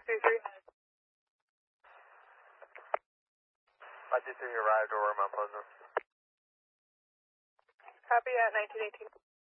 523. 523 arrived over Mount Pleasant. Copy at 1918.